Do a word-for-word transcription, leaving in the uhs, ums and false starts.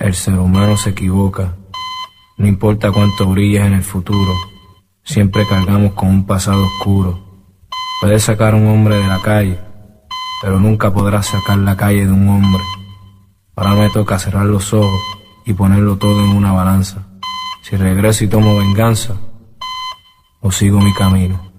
El ser humano se equivoca, no importa cuánto brilles en el futuro, siempre cargamos con un pasado oscuro. Puedes sacar a un hombre de la calle, pero nunca podrás sacar la calle de un hombre. Ahora me toca cerrar los ojos y ponerlo todo en una balanza. Si regreso y tomo venganza, o sigo mi camino.